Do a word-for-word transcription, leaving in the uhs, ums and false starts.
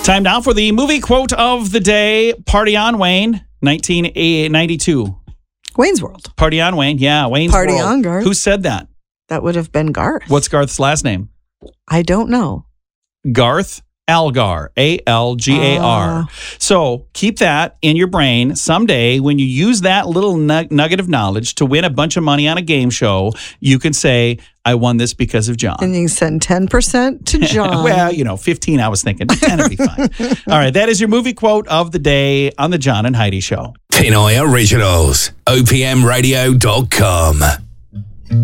Time now for the movie quote of the day. Party on, Wayne. nineteen ninety-two. Wayne's World. Party on, Wayne. Yeah, Wayne's Party World. on, Garth. Who said that? That would have been Garth. What's Garth's last name? I don't know. Garth Algar. A L G A R. Uh. So keep that in your brain. Someday, when you use that little nug- nugget of knowledge to win a bunch of money on a game show, you can say, I won this because of John. And you can send ten percent to John. Well, you know, fifteen I was thinking, but ten would be fine. All right, that is your movie quote of the day on the John and Heidi Show. Pinoy Originals. O P M radio dot com